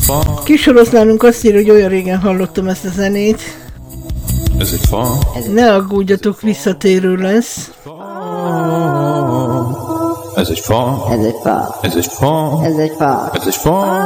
Kisorozlánunk azt írja, hogy olyan régen hallottam ezt a zenét. Ez egy fa. Ne aggódjatok, visszatérő lesz. Ez egy fa. Ez egy fa. Ez egy fa. Ez egy fa. Ez egy fa.